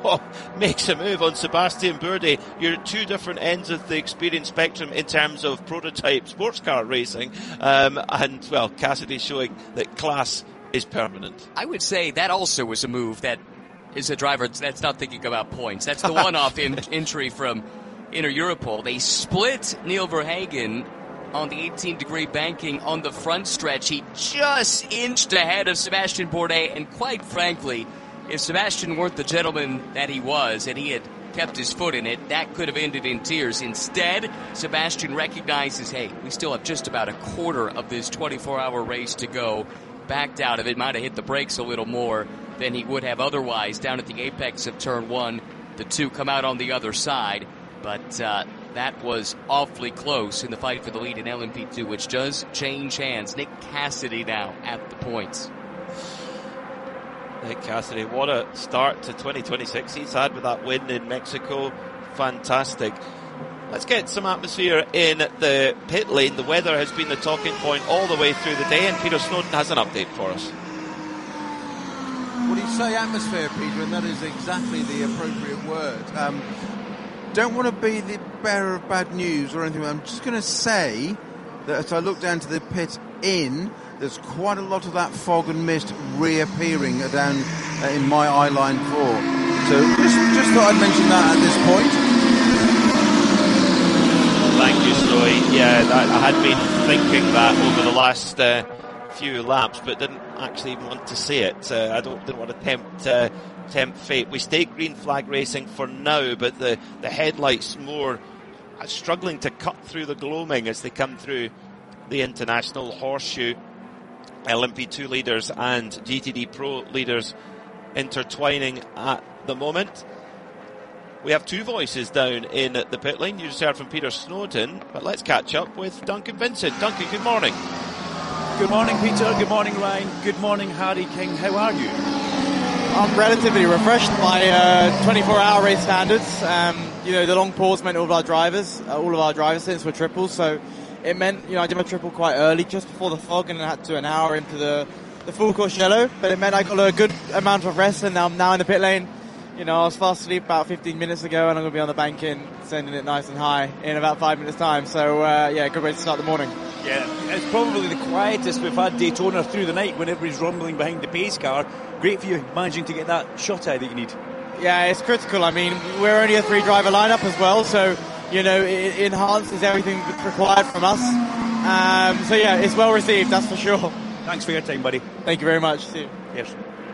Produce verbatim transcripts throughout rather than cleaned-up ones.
Peugeot makes a move on Sebastian Bourdais. You're at two different ends of the experience spectrum in terms of prototype sports car racing. Um, and, well, Cassidy showing that class is permanent. I would say that also was a move that is a driver that's not thinking about points. That's the one-off in- entry from Inter Europol. They split Neil Verhagen on the eighteen-degree banking on the front stretch. He just inched ahead of Sebastian Bourdais, and quite frankly, if Sebastian weren't the gentleman that he was and he had kept his foot in it, that could have ended in tears. Instead, Sebastian recognizes, hey, we still have just about a quarter of this twenty-four hour race to go. Backed out of it, might have hit the brakes a little more than he would have otherwise down at the apex of turn one. The two come out on the other side, but uh, that was awfully close in the fight for the lead in L M P two, which does change hands. Nick Cassidy now at the points. Nick Cassidy, what a start to twenty twenty-six he's had with that win in Mexico. Fantastic. Let's get some atmosphere in the pit lane. The weather has been the talking point all the way through the day, and Peter Snowden has an update for us. Well, you say atmosphere, Peter, and that is exactly the appropriate word. Um, don't want to be the bearer of bad news or anything. I'm just going to say that as I look down to the pit in, there's quite a lot of that fog and mist reappearing down uh, in my eye line four. So just, just thought I'd mention that at this point. Thank you, Snowy. Yeah, that, I had been thinking that over the last uh, few laps, but didn't actually want to say it. Uh, I don't didn't want to tempt uh, tempt fate. We stay green flag racing for now, but the, the headlights more uh, struggling to cut through the gloaming as they come through the International Horseshoe. L M P two leaders and G T D Pro leaders intertwining at the moment. We have two voices down in the pit lane. You just heard from Peter Snowden, but let's catch up with Duncan Vincent. Duncan, good morning. Good morning, Peter. Good morning, Ryan. Good morning, Harry King. How are you? I'm relatively refreshed by uh, twenty-four hour race standards. Um, you know, the long pause meant all of our drivers, uh, all of our driver stints were triples, so it meant, you know, I did my triple quite early, just before the fog, and I had to an hour into the, the full course yellow, but it meant I got a good amount of rest, and now I'm now in the pit lane. You know, I was fast asleep about fifteen minutes ago, and I'm going to be on the bank in, sending it nice and high in about five minutes time. So, uh, yeah, good way to start the morning. Yeah, it's probably the quietest we've had Daytona through the night when everybody's rumbling behind the pace car. Great for you, managing to get that shot eye that you need. Yeah, it's critical. I mean, we're only a three-driver lineup as well, so, you know, it enhances everything that's required from us. Um, so, yeah, it's well received, that's for sure. Thanks for your time, buddy. Thank you very much. See you. Yes.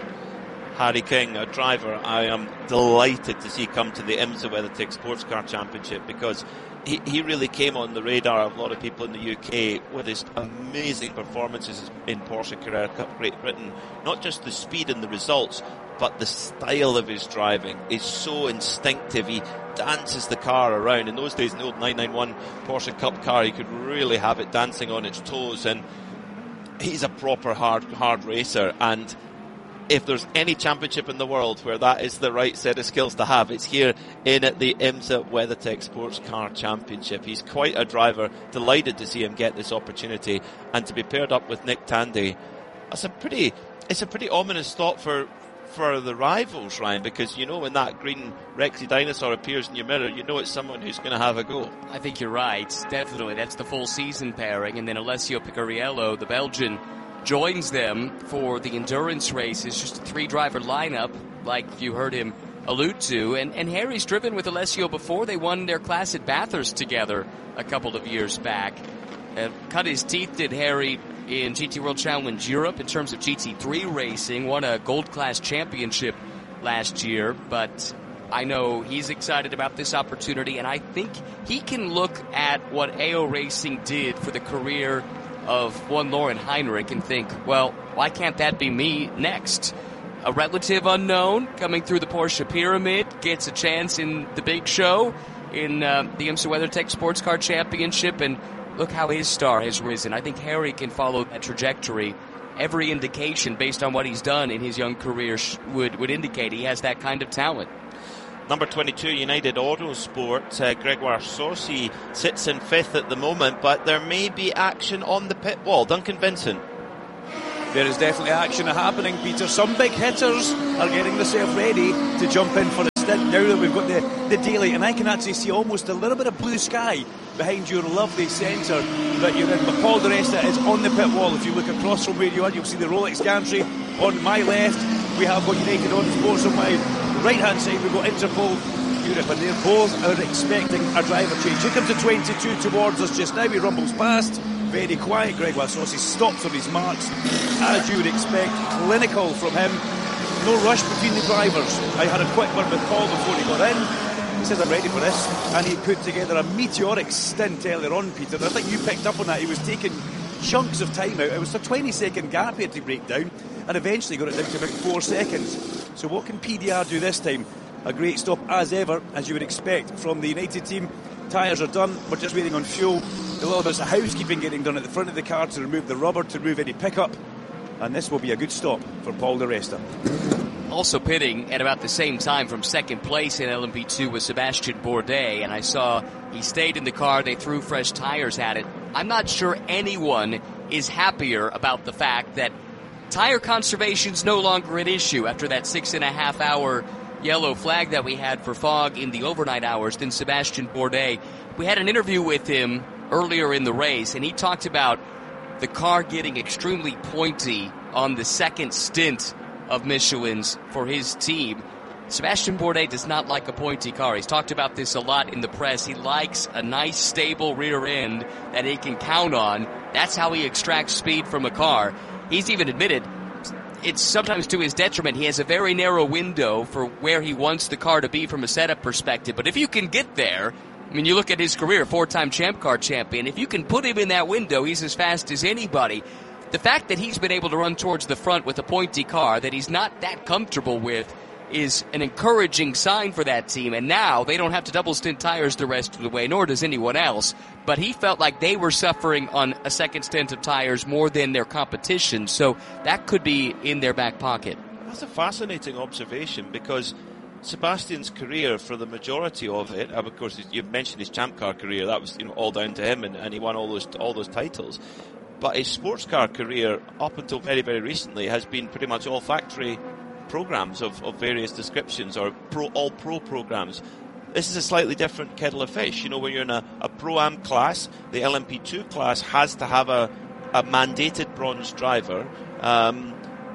Harry King, a driver I am delighted to see come to the IMSA WeatherTech Sports Car Championship, because he, he really came on the radar of a lot of people in the U K with his amazing performances in Porsche Carrera Cup Great Britain. Not just the speed and the results, but the style of his driving is so instinctive. He dances the car around. In those days, in the old nine ninety-one Porsche Cup car, he could really have it dancing on its toes, and he's a proper hard, hard racer. And if there's any championship in the world where that is the right set of skills to have, it's here in the IMSA WeatherTech Sports Car Championship. He's quite a driver. Delighted to see him get this opportunity, and to be paired up with Nick Tandy. That's a pretty, it's a pretty ominous thought for for the rivals, Ryan, because you know when that green Rexy dinosaur appears in your mirror, you know it's someone who's going to have a go. I think you're right. Definitely. That's the full season pairing. And then Alessio Picariello, the Belgian, joins them for the endurance races. Just a three-driver lineup, like you heard him allude to. And, and Harry's driven with Alessio before. They won their class at Bathurst together a couple of years back. Uh, cut his teeth, did Harry, in G T World Challenge Europe in terms of G T three racing. Won a gold class championship last year. But I know he's excited about this opportunity, and I think he can look at what A O Racing did for the career of one Lauren Heinrich and think, well, why can't that be me next? A relative unknown coming through the Porsche pyramid gets a chance in the big show in uh, the IMSA WeatherTech Sports Car Championship, and look how his star has risen. I think Harry can follow that trajectory. Every indication based on what he's done in his young career would, would indicate he has that kind of talent. Number twenty-two, United Autosport, uh, Gregoire Saucy sits in fifth at the moment, but there may be action on the pit wall. Duncan Vincent. There is definitely action happening, Peter. Some big hitters are getting themselves ready to jump in for a stint stint, now that we've got the, the daylight, and I can actually see almost a little bit of blue sky behind your lovely centre that you're in. But Paul di Resta is on the pit wall. If you look across from where you are, you'll see the Rolex gantry on my left. We have got United on Sports on my right hand side. We've got Interpol Europe, and they're both are expecting a driver change. Here comes the twenty-two towards us just now. He rumbles past, very quiet. Gregoire Saucy stops on his marks, as you would expect. Clinical from him. No rush between the drivers. I had a quick word with Paul before he got in. He says, I'm ready for this. And he put together a meteoric stint earlier on, Peter. I think you picked up on that. He was taking chunks of time out. It was a twenty second gap he had to break down, and eventually got it down to about four seconds. So what can P D R do this time? A great stop as ever, as you would expect from the United team. Tyres are done. We're just waiting on fuel. A little bit of housekeeping getting done at the front of the car to remove the rubber, to remove any pickup. And this will be a good stop for Paul di Resta. Also pitting at about the same time from second place in L M P two was Sebastian Bourdais, and I saw he stayed in the car. They threw fresh tires at it. I'm not sure anyone is happier about the fact that tire conservation's no longer an issue after that six and a half hour yellow flag that we had for fog in the overnight hours than Sebastian Bourdais. We had an interview with him earlier in the race, and he talked about the car getting extremely pointy on the second stint of Michelin's for his team. Sebastian Bourdais does not like a pointy car. He's talked about this a lot in the press. He likes a nice, stable rear end that he can count on. That's how he extracts speed from a car. He's even admitted it's sometimes to his detriment. He has a very narrow window for where he wants the car to be from a setup perspective. But if you can get there, I mean, you look at his career, four-time Champ Car champion. If you can put him in that window, he's as fast as anybody. The fact that he's been able to run towards the front with a pointy car that he's not that comfortable with is an encouraging sign for that team. And now they don't have to double stint tires the rest of the way, nor does anyone else. But he felt like they were suffering on a second stint of tires more than their competition. So that could be in their back pocket. That's a fascinating observation, because Sebastian's career, for the majority of it, of course, you've mentioned his Champ Car career, that was, you know, all down to him, and, and he won all those all those titles. But his sports car career, up until very, very recently, has been pretty much all factory programs of, of various descriptions, or pro, all pro programs. This is a slightly different kettle of fish. You know, when you're in a, a Pro-Am class, the L M P two class has to have a, a mandated bronze driver. Um,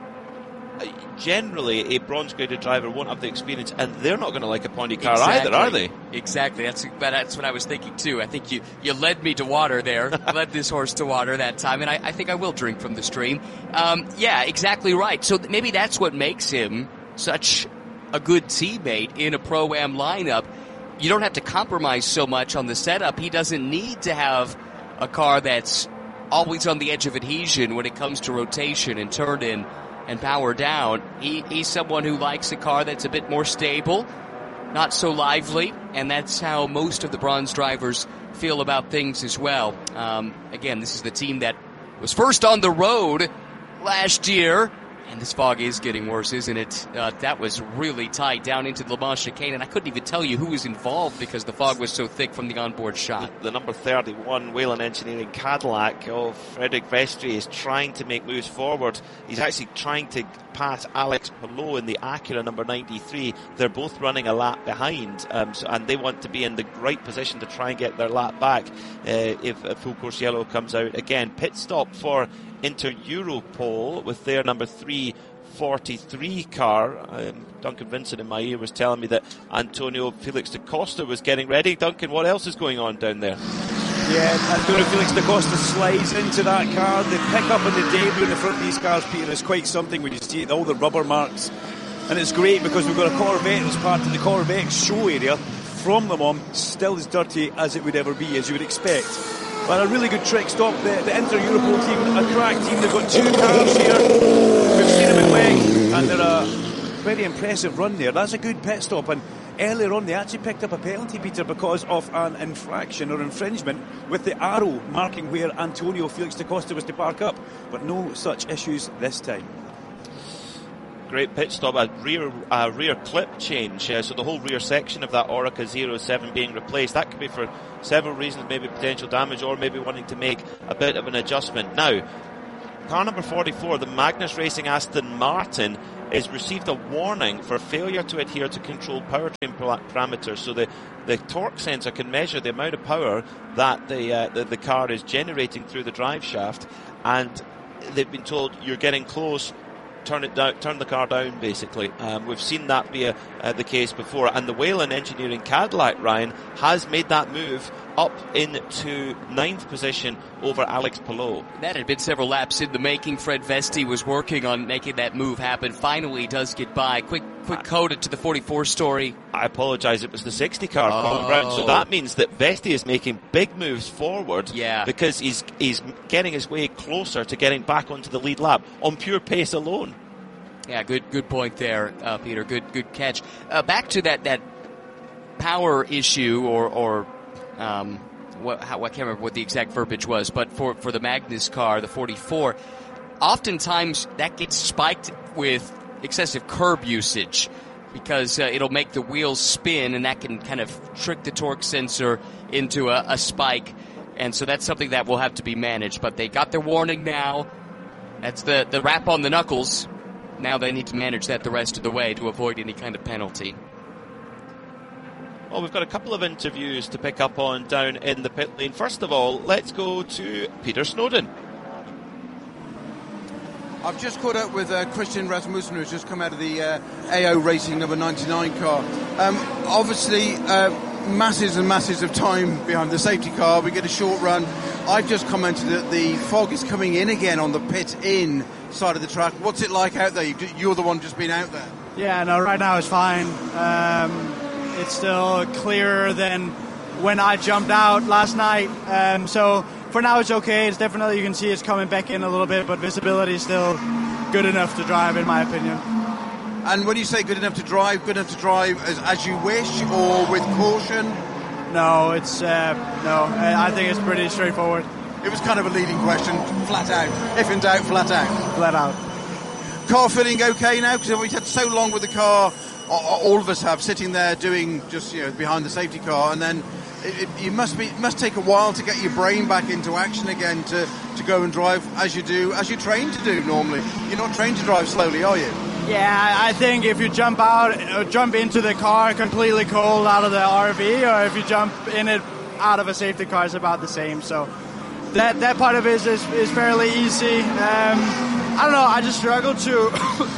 generally, a bronze-graded driver won't have the experience, and they're not going to like a pointy car exactly. either, are they? Exactly. That's that's what I was thinking too. I think you, you led me to water there, led this horse to water that time, and I, I think I will drink from the stream. Um, yeah, exactly right. So th- maybe that's what makes him such a good teammate in a Pro-Am lineup. You don't have to compromise so much on the setup. He doesn't need to have a car that's always on the edge of adhesion when it comes to rotation and turn in and power down. He, he's someone who likes a car that's a bit more stable, not so lively, and that's how most of the bronze drivers feel about things as well. Um, again, this is the team that was first on the road last year, and this fog is getting worse, isn't it? Uh, that was really tight down into the Le Mans chicane, and I couldn't even tell you who was involved because the fog was so thick from the onboard shot. The, the number thirty-one Whelen Engineering Cadillac of Frederic Vestri is trying to make moves forward. He's actually trying to pass Alex Palou in the Acura number ninety-three. They're both running a lap behind, um, so, and they want to be in the right position to try and get their lap back uh, if a full course yellow comes out again. Pit stop for Inter Europol with their number three forty-three car. Um, Duncan Vincent in my ear was telling me that Antonio Felix da Costa was getting ready. Duncan, what else is going on down there? Yeah, Antonio Felix da Costa slides into that car. The pickup and the debut in the front of these cars, Peter, is quite something when you see all the rubber marks. And it's great because we've got a Corvette as part of the Corvette show area from Le Mans, still as dirty as it would ever be, as you would expect. But a really good trick stop. The, the Inter Europol team, a crack team. They've got two cars here. We've seen them in Weg, and they're a very impressive run there. That's a good pit stop. And earlier on, they actually picked up a penalty, Peter, because of an infraction or infringement with the arrow marking where Antonio Felix da Costa was to park up. But no such issues this time. Great pit stop, a rear uh, rear clip change, uh, so the whole rear section of that Oreca zero seven being replaced. That could be for several reasons, maybe potential damage or maybe wanting to make a bit of an adjustment. Now, car number forty-four, the Magnus Racing Aston Martin, has received a warning for failure to adhere to controlled powertrain parameters. So the, the torque sensor can measure the amount of power that the, uh, the the car is generating through the drive shaft, and they've been told you're getting close. Turn it down, turn the car down, basically. Um, we've seen that be a, uh, the case before, and the Whelen Engineering Cadillac, Ryan, has made that move up into ninth position over Alex Palou. That had been several laps in the making. Fred Vesti was working on making that move happen. Finally does get by. Quick quick code to the forty-four story. I apologise, it was the sixty car, oh. Colin Brown. So that means that Vesti is making big moves forward, yeah. because he's he's getting his way closer to getting back onto the lead lap on pure pace alone. Yeah, good good point there, uh, Peter. Good good catch. Uh, back to that that power issue, or or um, what, how, I can't remember what the exact verbiage was, but for for the Magnus car, the forty-four, oftentimes that gets spiked with excessive curb usage, because uh, it'll make the wheels spin, and that can kind of trick the torque sensor into a, a spike, and so that's something that will have to be managed. But they got their warning now. That's the the rap on the knuckles. Now they need to manage that the rest of the way to avoid any kind of penalty. Well, we've got a couple of interviews to pick up on down in the pit lane. First of all, let's go to Peter Snowden. I've just caught up with uh, Christian Rasmussen, who's just come out of the uh, A O Racing number ninety-nine car. Um, obviously, uh, masses and masses of time behind the safety car. We get a short run. I've just commented that the fog is coming in again on the pit-in side of the track. What's it like out there? You're the one just been out there. Yeah, no, right now it's fine. Um, it's still clearer than when I jumped out last night. Um, so for now it's okay. It's definitely, you can see it's coming back in a little bit, but visibility is still good enough to drive, in my opinion. And when you say good enough to drive, good enough to drive as, as you wish, or with caution? No, it's uh, no. I think it's pretty straightforward. It was kind of a leading question, flat out. If in doubt, flat out. Flat out. Car feeling okay now? Because we've had so long with the car, all of us have, sitting there doing just, you know, behind the safety car, and then it, it, you must be it must take a while to get your brain back into action again to, to go and drive as you do, as you're trained to do normally. You're not trained to drive slowly, are you? Yeah, I think if you jump out, uh, jump into the car completely cold out of the R V, or if you jump in it out of a safety car, it's about the same. So that that part of it is is, is fairly easy. Um, I don't know. I just struggle to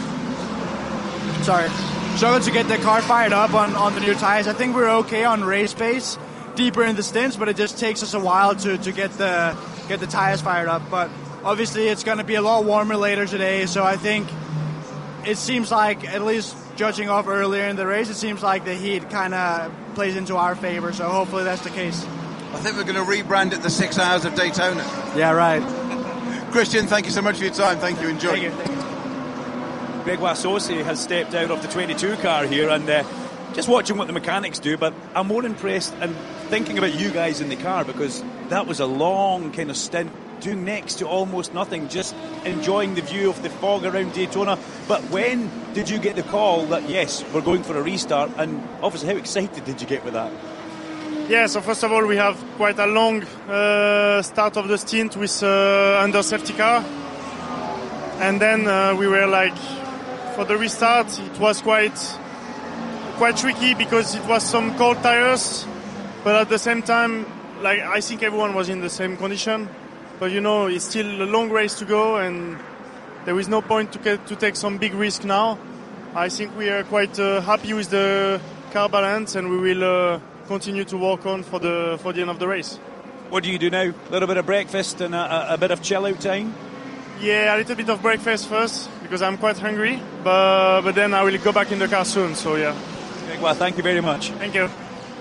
sorry, struggle to get the car fired up on, on the new tires. I think we're okay on race pace, deeper in the stints, but it just takes us a while to, to get the get the tires fired up. But obviously, it's going to be a lot warmer later today, so I think. It seems like, at least judging off earlier in the race, it seems like the heat kind of plays into our favor, so hopefully that's the case. I think we're going to rebrand it the six hours of Daytona. Yeah, right. Christian, thank you so much for your time. Thank you. Enjoy. Thank you. Thank you. Gregoire Saucy has stepped out of the twenty-two car here, and uh, just watching what the mechanics do, but I'm more impressed and thinking about you guys in the car, because that was a long kind of stint doing next to almost nothing, just enjoying the view of the fog around Daytona. But when did you get the call that, yes, we're going for a restart? And obviously, how excited did you get with that? Yeah, so first of all, we have quite a long uh, start of the stint with uh, under safety car. And then uh, we were like, for the restart, it was quite quite tricky because it was some cold tires. But at the same time, like I think everyone was in the same condition. But you know, it's still a long race to go, and there is no point to get, to take some big risk now. I think we are quite uh, happy with the car balance, and we will uh, continue to work on for the for the end of the race. What do you do now? A little bit of breakfast and a, a, a bit of chill out time? Yeah, a little bit of breakfast first because I'm quite hungry. But but then I will go back in the car soon. So yeah. Well, thank you very much. Thank you.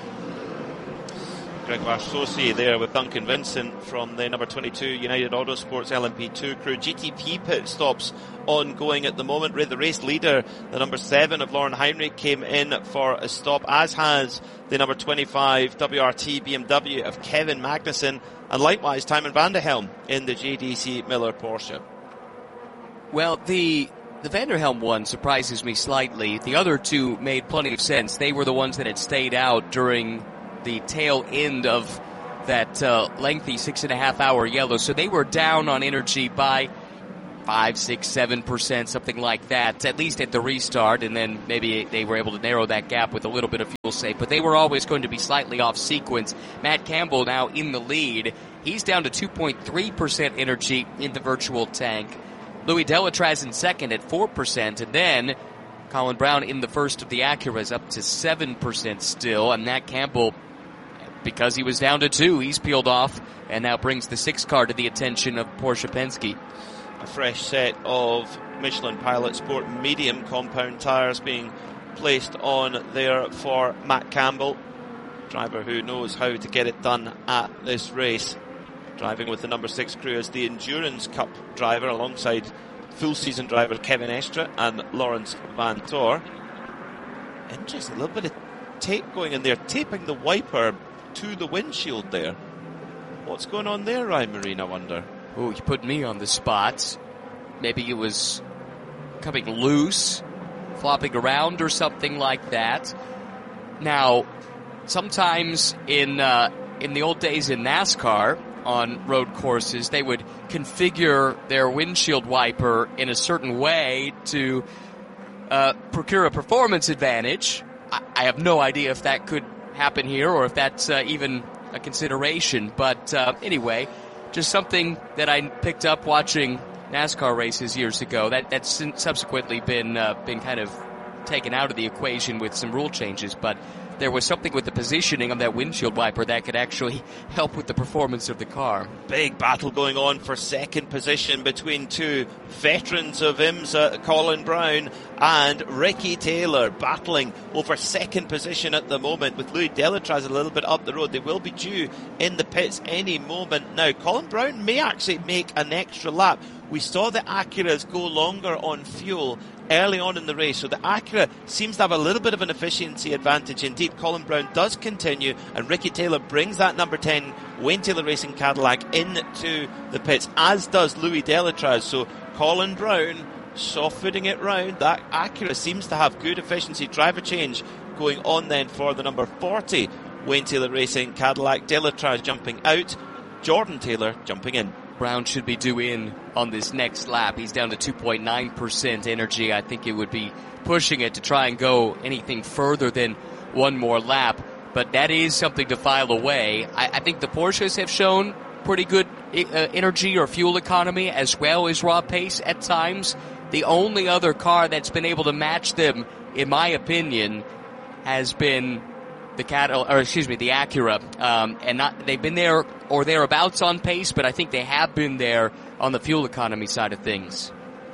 Gregoire Saucy there with Duncan Vincent from the number twenty-two United Autosports L M P two crew. G T P pit stops ongoing at the moment. The race leader, the number seven of Lauren Heinrich, came in for a stop, as has the number twenty-five W R T B M W of Kevin Magnussen, and likewise Timon van der Helm in the J D C Miller Porsche. Well, the the van der Helm one surprises me slightly. The other two made plenty of sense. They were the ones that had stayed out during the tail end of that uh, lengthy six and a half hour yellow. So they were down on energy by five, six, seven percent, something like that, at least at the restart, and then maybe they were able to narrow that gap with a little bit of fuel save. But they were always going to be slightly off sequence. Matt Campbell now in the lead. He's down to two point three percent energy in the virtual tank. Louis Delatraz in second at four percent, and then Colin Brown in the first of the Acuras up to seven percent still, and Matt Campbell, because he was down to two, he's peeled off and now brings the six car to the attention of Porsche Penske. A fresh set of Michelin Pilot Sport medium compound tyres being placed on there for Matt Campbell, driver who knows how to get it done at this race. Driving with the number six crew as the Endurance Cup driver alongside full season driver Kevin Estre and Lawrence Van Tor. Interesting, a little bit of tape going in there, taping the wiper to the windshield there. What's going on there, Ryan Marine, I wonder? Oh, you put me on the spot. Maybe it was coming loose, flopping around or something like that. Now, sometimes in uh, in the old days in NASCAR, on road courses, they would configure their windshield wiper in a certain way to uh, procure a performance advantage. I, I have no idea if that could happen here or if that's uh, even a consideration. But uh, anyway, just something that I picked up watching NASCAR races years ago. That that's subsequently been uh, been kind of taken out of the equation with some rule changes, but there was something with the positioning of that windshield wiper that could actually help with the performance of the car. Big battle going on for second position between two veterans of IMSA, Colin Brown and Ricky Taylor, battling over second position at the moment, with Louis Delatraz a little bit up the road. They will be due in the pits any moment now. Colin Brown may actually make an extra lap. We saw the Acuras go longer on fuel early on in the race, so the Acura seems to have a little bit of an efficiency advantage indeed. Colin Brown does continue, and Ricky Taylor brings that number ten Wayne Taylor Racing Cadillac into the pits, as does Louis Delatraz. So Colin Brown soft-footing it round. That Acura seems to have good efficiency. Driver change going on then for the number forty Wayne Taylor Racing Cadillac. Delatraz jumping out, Jordan Taylor jumping in. Brown should be due in on this next lap. He's down to two point nine percent energy. I think it would be pushing it to try and go anything further than one more lap. But that is something to file away. I, I think the Porsches have shown pretty good uh, energy or fuel economy as well as raw pace at times. The only other car that's been able to match them, in my opinion, has been the Cadillac, or excuse me, the Acura, um, and not they've been there or thereabouts on pace, but I think they have been there on the fuel economy side of things.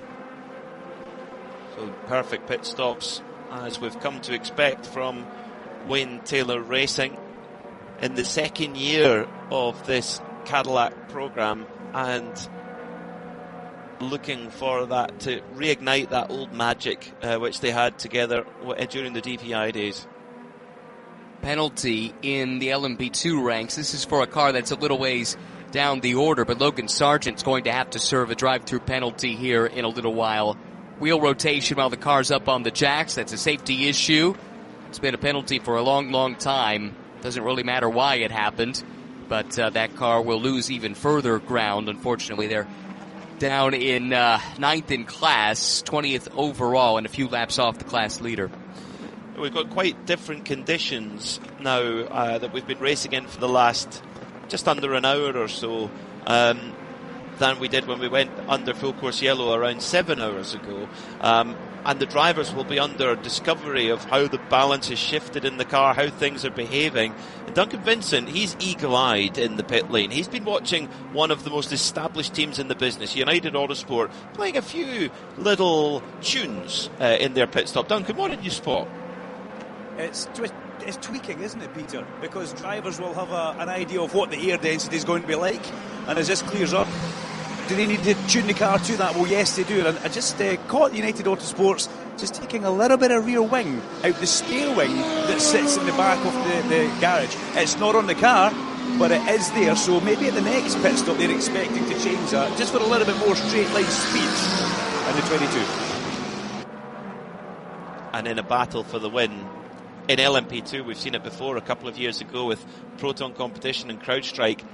So perfect pit stops, as we've come to expect from Wayne Taylor Racing in the second year of this Cadillac program, and looking for that to reignite that old magic uh, which they had together during the D P I days. Penalty in the L M P two ranks. This is for a car that's a little ways down the order, but Logan Sargent's going to have to serve a drive-through penalty here in a little while. Wheel rotation while the car's up on the jacks. That's a safety issue. It's been a penalty for a long, long time. Doesn't really matter why it happened, but uh, that car will lose even further ground. Unfortunately, they're down in uh, ninth in class, twentieth overall, and a few laps off the class leader. We've got quite different conditions now uh, that we've been racing in for the last just under an hour or so um, than we did when we went under full course yellow around seven hours ago. Um, and the drivers will be under discovery of how the balance has shifted in the car, how things are behaving. And Duncan Vincent, he's eagle-eyed in the pit lane. He's been watching one of the most established teams in the business, United Autosport, playing a few little tunes uh, in their pit stop. Duncan, what did you spot? It's, twi- it's tweaking, isn't it, Peter? Because drivers will have a, an idea of what the air density is going to be like, and as this clears up, do they need to tune the car to that? Well, yes, they do. And I just uh, caught United Autosports just taking a little bit of rear wing out the spare wing that sits in the back of the, the garage. It's not on the car, but it is there, so maybe at the next pit stop they're expecting to change that, just for a little bit more straight line speed in the twenty-two. And in a battle for the win in L M P two, we've seen it before a couple of years ago with Proton Competition and CrowdStrike.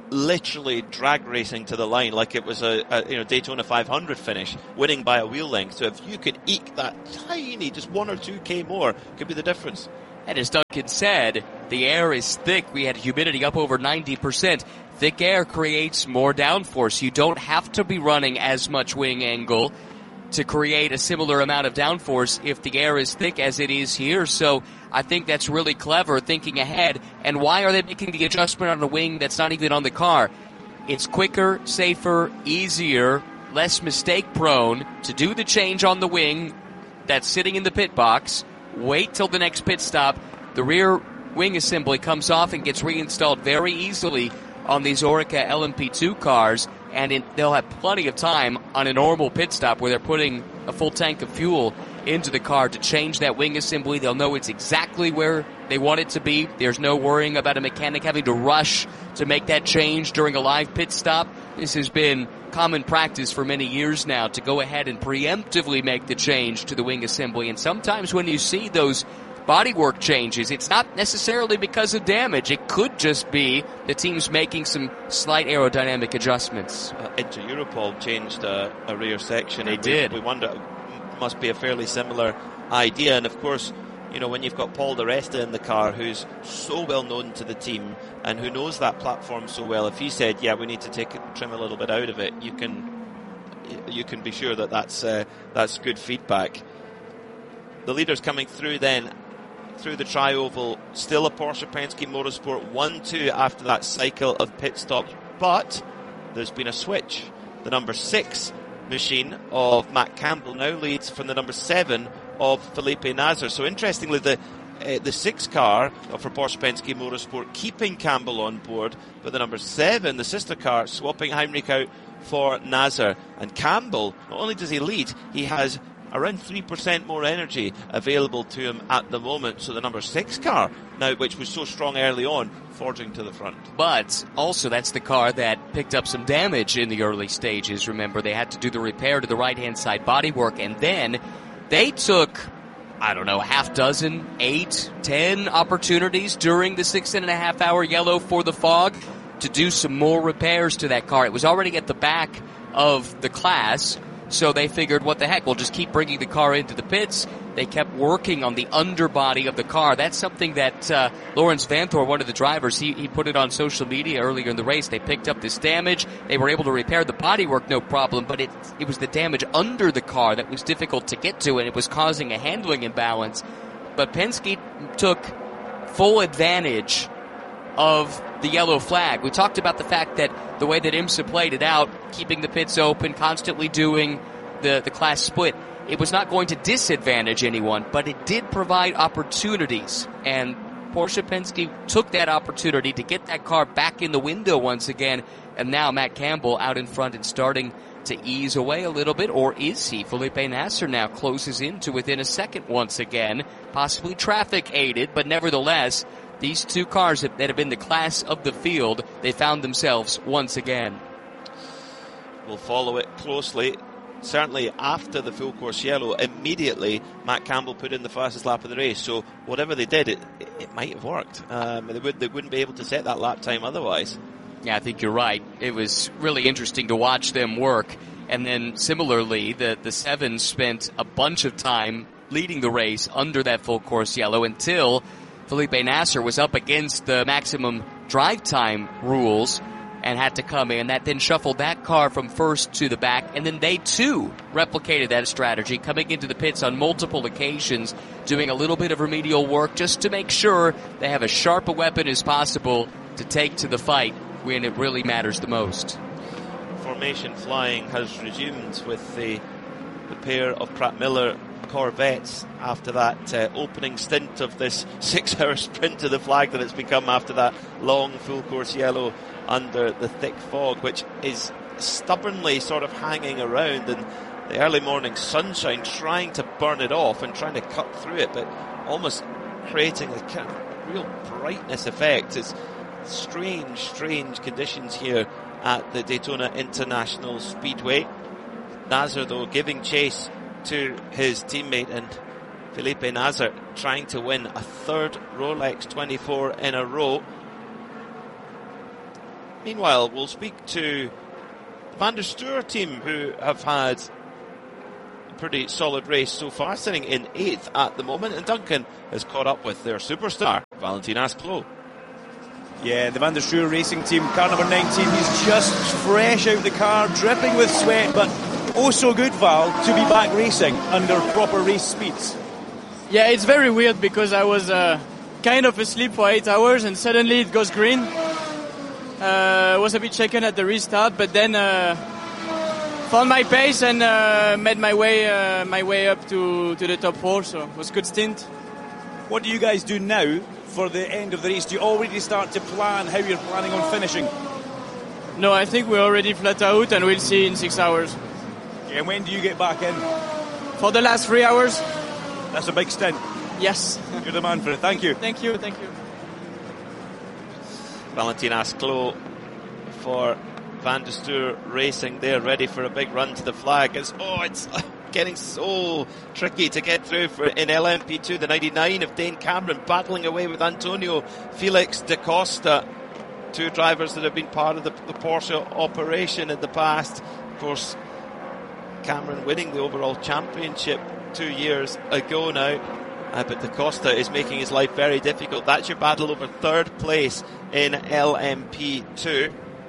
literally drag racing to the line like it was a, a you know Daytona five hundred finish, winning by a wheel length. So if you could eke that tiny, just one or two K more, could be the difference. And as Duncan said, the air is thick. We had humidity up over ninety percent. Thick air creates more downforce. You don't have to be running as much wing angle to create a similar amount of downforce if the air is thick as it is here. So I think that's really clever, thinking ahead. And why are they making the adjustment on a wing that's not even on the car? It's quicker, safer, easier, less mistake prone to do the change on the wing that's sitting in the pit box. Wait till the next pit stop. The rear wing assembly comes off and gets reinstalled very easily on these Oreca L M P two cars, and in, they'll have plenty of time on a normal pit stop where they're putting a full tank of fuel into the car to change that wing assembly. They'll know it's exactly where they want it to be. There's no worrying about a mechanic having to rush to make that change during a live pit stop. This has been common practice for many years now to go ahead and preemptively make the change to the wing assembly. And sometimes when you see those bodywork changes, it's not necessarily because of damage. It could just be the team's making some slight aerodynamic adjustments. Uh, Inter Europol changed a, a rear section. They did. We, we wonder, it must be a fairly similar idea. And of course, you know, when you've got Paul Di Resta in the car, who's so well known to the team and who knows that platform so well, if he said, yeah, we need to take it, trim a little bit out of it, you can you can be sure that that's, uh, that's good feedback. The leaders coming through then, through the tri-oval, still a Porsche Penske Motorsport one two after that cycle of pit stops, but there's been a switch. The number six machine of Matt Campbell now leads from the number seven of Felipe Nasr. So interestingly, the uh, the six car for Porsche Penske Motorsport keeping Campbell on board, but the number seven, the sister car, swapping Heinrich out for Nasr. And Campbell, not only does he lead, he has around three percent more energy available to him at the moment. So the number six car, now which was so strong early on, forging to the front. But also that's the car that picked up some damage in the early stages. Remember, they had to do the repair to the right-hand side bodywork, and then they took, I don't know, half dozen, eight, ten opportunities during the six and a half hour yellow for the fog to do some more repairs to that car. It was already at the back of the class, so they figured, what the heck, we'll just keep bringing the car into the pits. They kept working on the underbody of the car. That's something that uh, Lawrence Vanthor, one of the drivers, he, he put it on social media earlier in the race. They picked up this damage. They were able to repair the bodywork, no problem, but it, it was the damage under the car that was difficult to get to, and it was causing a handling imbalance. But Penske took full advantage of the yellow flag. We talked about the fact that the way that IMSA played it out, keeping the pits open, constantly doing the, the class split, it was not going to disadvantage anyone, but it did provide opportunities. And Porsche Penske took that opportunity to get that car back in the window once again. And now Matt Campbell out in front and starting to ease away a little bit. Or is he? Felipe Nasr now closes in to within a second once again. Possibly traffic aided, but nevertheless, these two cars that have been the class of the field, they found themselves once again. We'll follow it closely. Certainly after the full course yellow, immediately Matt Campbell put in the fastest lap of the race. So whatever they did, it, it, it might have worked. Um, they, would, they wouldn't be able to set that lap time otherwise. Yeah, I think you're right. It was really interesting to watch them work. And then similarly, the, the Sevens spent a bunch of time leading the race under that full course yellow until Felipe Nasr was up against the maximum drive time rules and had to come in. That then shuffled that car from first to the back, and then they too replicated that strategy, coming into the pits on multiple occasions, doing a little bit of remedial work just to make sure they have as sharp a weapon as possible to take to the fight when it really matters the most. Formation flying has resumed with the, the pair of Pratt Miller Corvettes after that uh, opening stint of this six-hour sprint to the flag that it's become after that long full course yellow under the thick fog, which is stubbornly sort of hanging around, and the early morning sunshine trying to burn it off and trying to cut through it, but almost creating a kind of real brightness effect. It's strange, strange conditions here at the Daytona International Speedway. Nasr, though, giving chase to his teammate, and Felipe Nasr trying to win a third Rolex twenty-four in a row. Meanwhile, we'll speak to the Van der Steur team, who have had a pretty solid race so far, sitting in eighth at the moment, and Duncan has caught up with their superstar, Valentin Asclot. Yeah, the Van der Steur racing team, car number nineteen, he's just fresh out the car, dripping with sweat, but oh so good, Val, to be back racing under proper race speeds. Yeah, it's very weird because I was uh, kind of asleep for eight hours and suddenly it goes green. I uh, was a bit shaken at the restart, but then uh, found my pace and uh, made my way uh, my way up to, to the top four, so it was a good stint. What do you guys do now for the end of the race? Do you already start to plan how you're planning on finishing? No, I think we're already flat out and we'll see in six hours. Yeah, and when do you get back in? For the last three hours. That's a big stint. Yes. You're the man for it. Thank you. Thank you, thank you. Valentin Asclot for Van der Steur Racing there, ready for a big run to the flag. It's, oh, it's getting so tricky to get through for in L M P two. The ninety-nine of Dane Cameron battling away with Antonio Felix da Costa, two drivers that have been part of the, the Porsche operation in the past. Of course, Cameron winning the overall championship two years ago now. Uh, but Da Costa is making his life very difficult. That's your battle over third place in L M P two.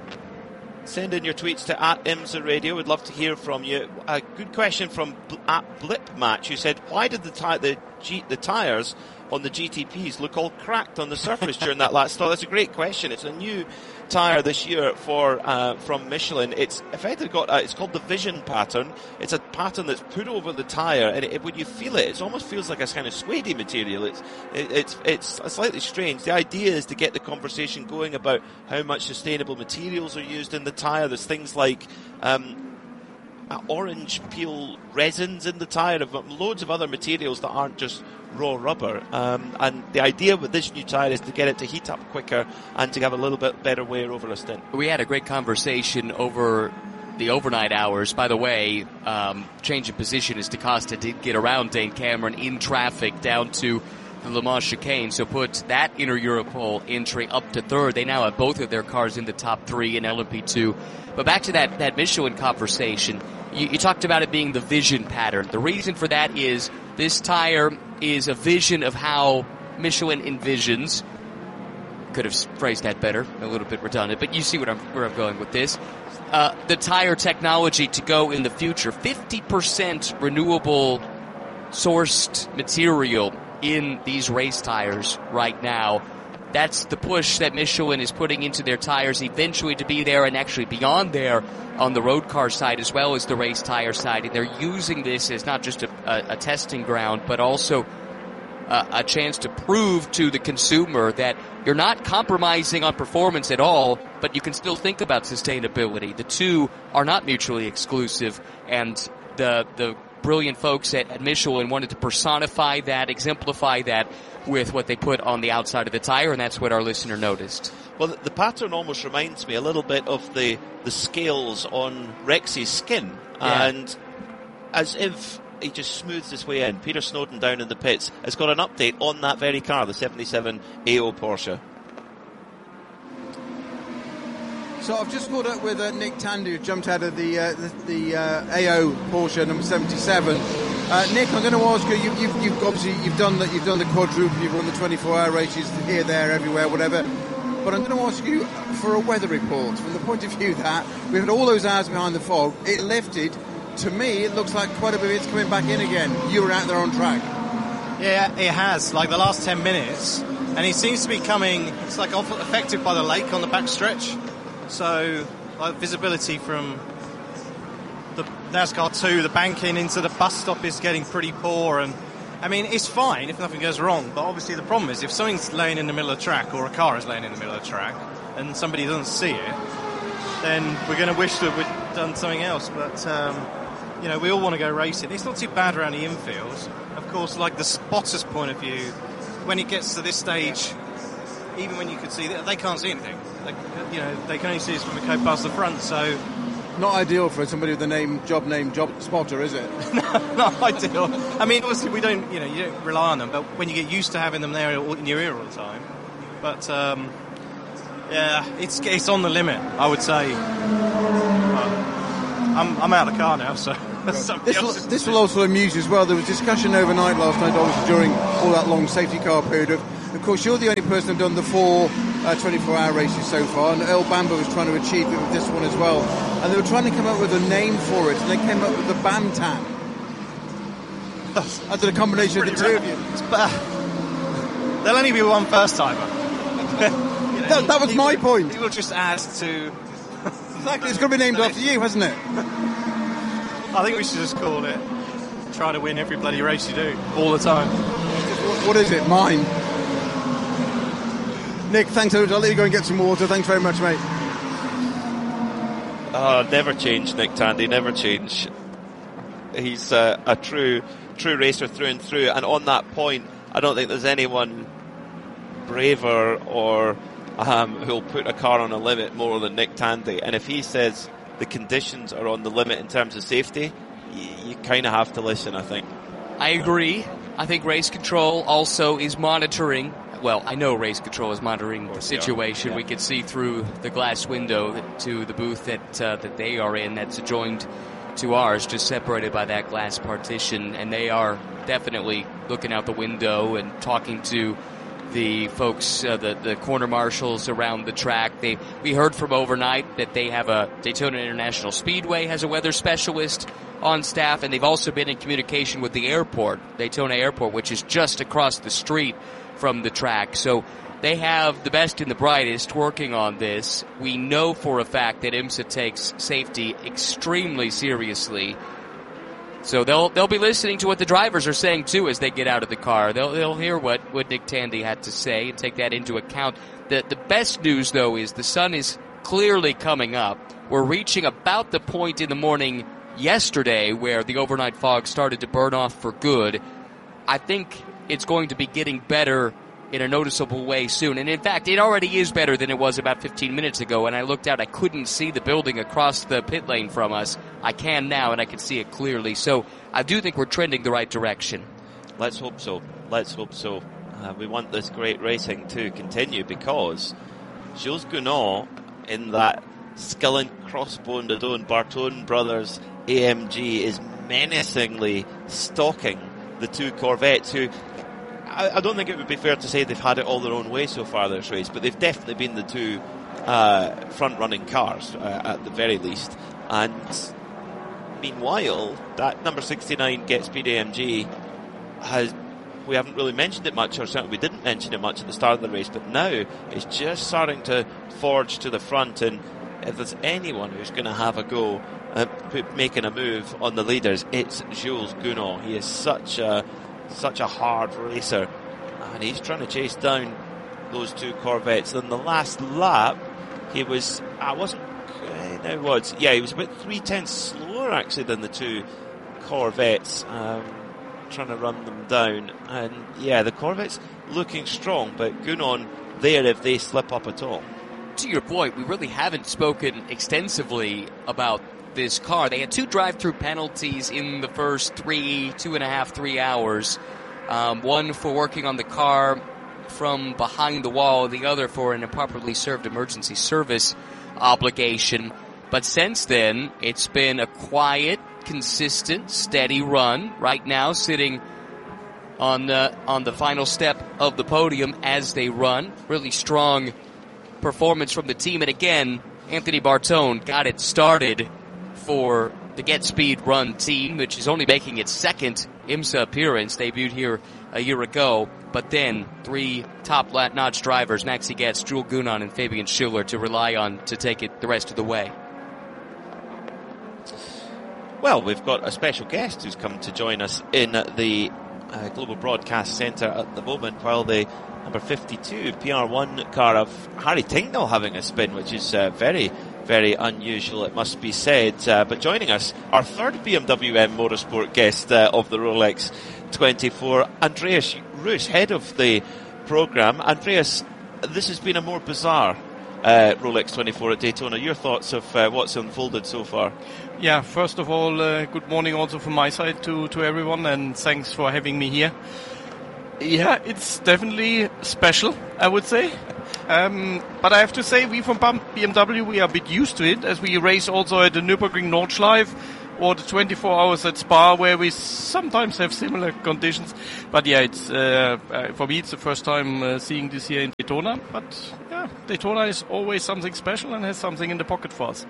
Send in your tweets to at IMSA Radio. We'd love to hear from you. A good question from Bl- at Blip Match, who said, why did the, ti- the, G- the tyres on the G T Ps look all cracked on the surface during that last stall? That's a great question. It's a new tyre this year for uh, from Michelin. It's effectively got a, it's called the Vision pattern. It's a pattern that's put over the tyre, and it, it, when you feel it, it almost feels like a kind of suede material. It's it, it's it's slightly strange. The idea is to get the conversation going about how much sustainable materials are used in the tyre. There's things like um, Uh, orange peel resins in the tyre, of loads of other materials that aren't just raw rubber. Um, and the idea with this new tyre is to get it to heat up quicker and to have a little bit better wear over a stint. We had a great conversation over the overnight hours. By the way, um, change of position as Da Costa did get around Dane Cameron in traffic down to the Le Mans chicane, so put that Inter Europol entry up to third. They now have both of their cars in the top three in L M P two. But back to that, that Michelin conversation, you, you talked about it being the vision pattern. The reason for that is this tire is a vision of how Michelin envisions. Could have phrased that better, a little bit redundant, but you see what I'm, where I'm going with this. Uh, the tire technology to go in the future, fifty percent renewable sourced material in these race tires right now. That's the push that Michelin is putting into their tires eventually to be there and actually beyond there on the road car side as well as the race tire side. And they're using this as not just a, a, a testing ground, but also a, a chance to prove to the consumer that you're not compromising on performance at all, but you can still think about sustainability. The two are not mutually exclusive, and the the brilliant folks at, at Michelin wanted to personify that, exemplify that with what they put on the outside of the tire, and that's what our listener noticed. Well, the, the pattern almost reminds me a little bit of the, the scales on Rex's skin. Yeah. And as if he just smooths his way in, Peter Snowden down in the pits has got an update on that very car, the seventy-seven A O Porsche. So I've just caught up with uh, Nick Tandy, who jumped out of the uh, the, the uh, A O Porsche number seventy-seven. Uh, Nick, I'm going to ask you. You've, you've, you've obviously you've done the, you've done the quadruple, you've run the twenty-four hour races here, there, everywhere, whatever. But I'm going to ask you for a weather report from the point of view that we've had all those hours behind the fog. It lifted. To me, it looks like quite a bit of it's coming back in again. You were out there on track. Yeah, it has. Like the last ten minutes, and he seems to be coming. It's like affected by the lake on the back stretch. So, like, visibility from the NASCAR two, the banking into the bus stop is getting pretty poor. And I mean, it's fine if nothing goes wrong. But obviously, the problem is if something's laying in the middle of the track, or a car is laying in the middle of the track, and somebody doesn't see it, then we're going to wish that we'd done something else. But um, you know, we all want to go racing. It's not too bad around the infields. Of course, like the spotter's point of view, when it gets to this stage, even when you can see, they can't see anything. They, you know, they can only see us when we go past the front. So, not ideal for somebody with the name, job name, job spotter, is it? no, not ideal. I mean, obviously, we don't, you know, you don't rely on them, but when you get used to having them there in your ear all the time. But um, Yeah, it's it's on the limit, I would say. But I'm I'm out of the car now, so. This will, this will also amuse you as well. There was discussion overnight last night, obviously during all that long safety car period. Of, of course, you're the only person who've done the four uh, twenty-four hour races so far, and Earl Bamber was trying to achieve it with this one as well. And they were trying to come up with a name for it, and they came up with the Bamtan. I did a combination of the two of you. There'll only be one first timer. you know, that, that was my will, point. He will just add to. Exactly, it's going to be named after you, hasn't it? I think we should just call it try to win every bloody race you do, all the time. What is it? Mine. Nick, thanks so much. I'll let you go and get some water. Thanks very much, mate. Oh, never change, Nick Tandy, never change. He's uh, a true true racer through and through, and on that point, I don't think there's anyone braver or um, who'll put a car on a limit more than Nick Tandy. And if he says the conditions are on the limit in terms of safety, you, you kind of have to listen, I think. I agree. I think race control also is monitoring. Well, I know race control is monitoring the situation. Yeah. We can see through the glass window that, to the booth that uh, that they are in, that's adjoined to ours, just separated by that glass partition, and they are definitely looking out the window and talking to the folks, uh, the, the corner marshals around the track. They, we heard from overnight that they have a Daytona International Speedway has a weather specialist on staff, and they've also been in communication with the airport, Daytona Airport, which is just across the street from the track. So they have the best and the brightest working on this. We know for a fact that IMSA takes safety extremely seriously. So they'll they'll be listening to what the drivers are saying too as they get out of the car. They'll they'll hear what, what Nick Tandy had to say and take that into account. The the best news though is the sun is clearly coming up. We're reaching about the point in the morning yesterday where the overnight fog started to burn off for good. I think it's going to be getting better in a noticeable way soon. And in fact, it already is better than it was about fifteen minutes ago. And I looked out, I couldn't see the building across the pit lane from us. I can now, and I can see it clearly. So I do think we're trending the right direction. Let's hope so. Let's hope so. Uh, we want this great racing to continue because Jules Gounod in that Skilling Crossbone Dodon Bartone Brothers A M G is menacingly stalking the two Corvettes who, I, I don't think it would be fair to say they've had it all their own way so far this race, but they've definitely been the two uh, front-running cars uh, at the very least. And meanwhile, that number sixty-nine Get Speed A M G has, we haven't really mentioned it much, or certainly we didn't mention it much at the start of the race, but now it's just starting to forge to the front. And if there's anyone who's going to have a go at making a move on the leaders, it's Jules Gounod. He is such a such a hard racer, and he's trying to chase down those two Corvettes. In the last lap, he was, I wasn't, no was, yeah, he was about three tenths slower actually than the two Corvettes, um, trying to run them down. And yeah, the Corvettes looking strong, but Gounod there if they slip up at all. To your point, we really haven't spoken extensively about this car. They had two drive-through penalties in the first three, two and a half, three hours. Um, one for working on the car from behind the wall, the other for an improperly served emergency service obligation. But since then, it's been a quiet, consistent, steady run. Right now, sitting on the on the final step of the podium as they run. Really strong performance from the team. And again, Anthony Bartone got it started for the Get Speed Run team, which is only making its second IMSA appearance. Debuted here a year ago, but then three top-notch drivers, Maxi Getz, Jules Gounod, and Fabian Schiller, to rely on to take it the rest of the way. Well, we've got a special guest who's come to join us in the uh, Global Broadcast Centre at the moment, while the number fifty-two P R one car of Harry Tincknell having a spin, which is uh, very, very unusual, it must be said. Uh, but joining us, our third B M W M Motorsport guest uh, of the Rolex twenty-four, Andreas Roos, head of the programme. Andreas, this has been a more bizarre uh, Rolex twenty-four at Daytona. Your thoughts of uh, what's unfolded so far? Yeah, first of all, uh, good morning also from my side to, to everyone, and thanks for having me here. Yeah, it's definitely special, I would say. Um, but I have to say, we from B M W, we are a bit used to it, as we race also at the Nürburgring Nordschleife or the twenty-four hours at Spa, where we sometimes have similar conditions. But yeah, it's uh, uh, for me, it's the first time uh, seeing this here in Daytona. But yeah, Daytona is always something special and has something in the pocket for us.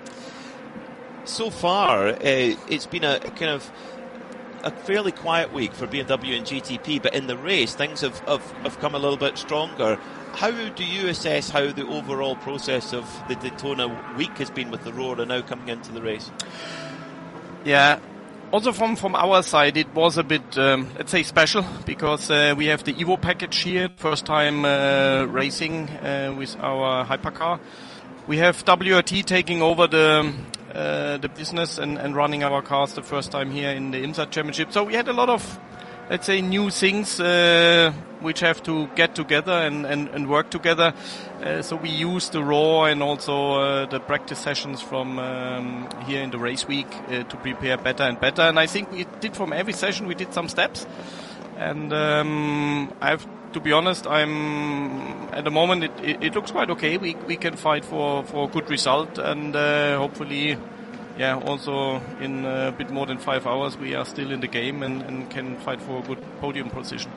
So far, uh, it's been a kind of a fairly quiet week for B M W and G T P, but in the race, things have, have, have come a little bit stronger. How do you assess how the overall process of the Daytona week has been with the Roar and now coming into the race? Yeah, also from, from our side, it was a bit, um, let's say, special, because uh, we have the Evo package here, first time uh, racing uh, with our hypercar. We have W R T taking over the uh, the business and, and running our cars the first time here in the IMSA Championship. So we had a lot of, let's say, new things uh, which have to get together and, and, and work together. Uh, so we used the Raw and also uh, the practice sessions from um, here in the race week uh, to prepare better and better. And I think we did from every session, we did some steps. And um, I have to be honest, I'm at the moment it, it, it looks quite okay. We we can fight for, for a good result, and uh, hopefully, yeah, also in a bit more than five hours we are still in the game and, and can fight for a good podium position.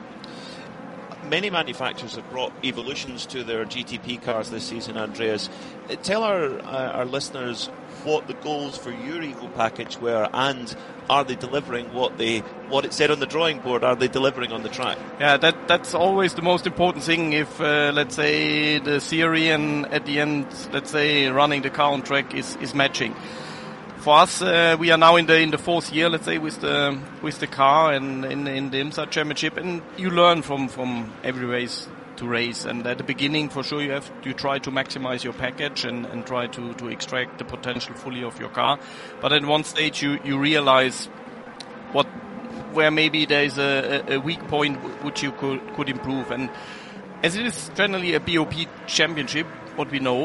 Many manufacturers have brought evolutions to their G T P cars this season, Andreas. Tell our uh, our listeners what the goals for your Evo package were, and are they delivering what they what it said on the drawing board? Are they delivering on the track? Yeah, that that's always the most important thing. If uh, let's say the theory and at the end, let's say running the car on track is is matching. For us, uh, we are now in the in the fourth year, let's say, with the with the car and in in the IMSA Championship, and you learn from from every race to race. And at the beginning, for sure, you have you try to maximize your package and, and try to, to extract the potential fully of your car. But at one stage, you you realize what where maybe there is a, a weak point which you could could improve. And as it is generally a B O P championship, what we know,